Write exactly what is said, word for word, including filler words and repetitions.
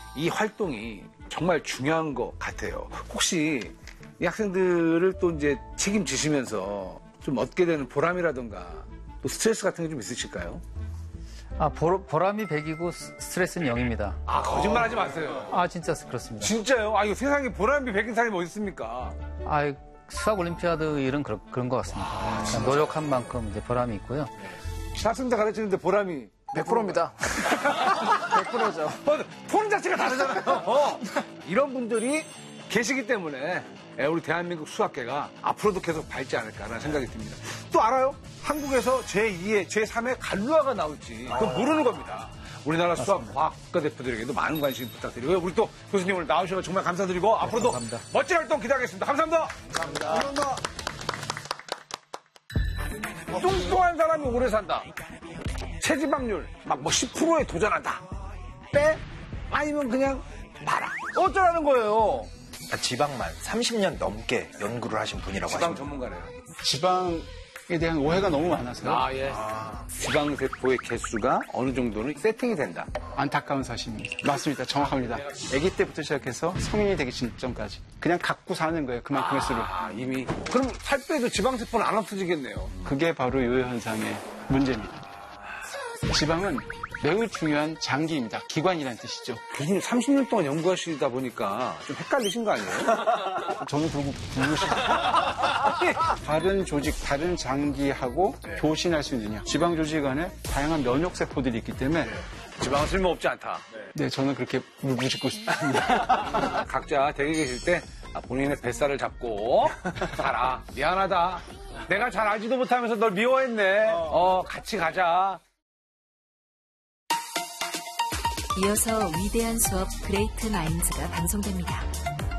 이 활동이 정말 중요한 것 같아요. 혹시 이 학생들을 또 이제 책임지시면서 좀 얻게 되는 보람이라든가 또 스트레스 같은 게 좀 있으실까요? 아, 보, 보람이 백이고 스트레스는 영입니다. 아, 거짓말 하지 마세요. 아, 진짜 그렇습니다. 진짜요? 아, 이거 세상에 보람이 백인 사람이 어디 있습니까? 아, 수학 올림피아드 일은 그런, 그런 것 같습니다. 아, 노력한 만큼 이제 보람이 있고요. 학생들 가르치는데 보람이 백 퍼센트입니다. 백 퍼센트죠. 톤 자체가 다르잖아요. 어. 이런 분들이 계시기 때문에 우리 대한민국 수학계가 앞으로도 계속 밝지 않을까라는 생각이 듭니다. 또 알아요? 한국에서 제이의, 제삼의 갈루아가 나올지 그건 모르는 겁니다. 우리나라 수학 과학 국가대표들에게도 많은 관심 부탁드리고요. 우리 또 교수님 오늘 나오셔서 정말 감사드리고 네, 앞으로도 감사합니다. 멋진 활동 기대하겠습니다. 감사합니다. 감사합니다. 감사합니다. 뚱뚱한 사람이 오래 산다. 체지방률 막 뭐 십 퍼센트에 도전한다. 빼? 아니면 그냥 말아. 어쩌라는 거예요? 지방만 삼십 년 넘게 연구를 하신 분이라고 지방 하십니다. 전문가래요. 지방에 대한 오해가 너무 많아서요. 아, 예. 아. 지방세포의 개수가 어느 정도는 세팅이 된다. 안타까운 사실입니다. 맞습니다. 정확합니다. 아기 때부터 시작해서 성인이 되기 직전까지. 그냥 갖고 사는 거예요. 그만큼의 수를. 아, 이미. 그럼 살 빼도 지방세포는 안 없어지겠네요. 그게 바로 요 현상의 문제입니다. 지방은 매우 중요한 장기입니다. 기관이라는 뜻이죠. 교수님 삼십 년 동안 연구하시다 보니까 좀 헷갈리신 거 아니에요? 저는 그리고 부르시죠. 다른 조직, 다른 장기하고 네. 교신할 수 있느냐. 지방 조직 안에 다양한 면역세포들이 있기 때문에 네. 지방은 쓸모없지 않다. 네, 저는 그렇게 물부짓고 싶습니다. 각자 댁에 계실 때 본인의 뱃살을 잡고 살아. 미안하다. 내가 잘 알지도 못하면서 널 미워했네. 어, 같이 가자. 이어서 위대한 수업 그레이트 마인즈가 방송됩니다.